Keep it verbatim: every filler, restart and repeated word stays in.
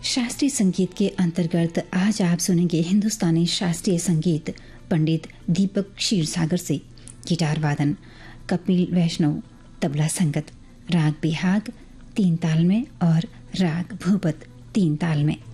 शास्त्रीय संगीत के अंतर्गत आज आप सुनेंगे हिंदुस्तानी शास्त्रीय संगीत पंडित दीपक क्षीरसागर से गिटार वादन, कपिल वैष्णव तबला संगत, राग बिहाग तीन ताल में और राग भूपत तीन ताल में।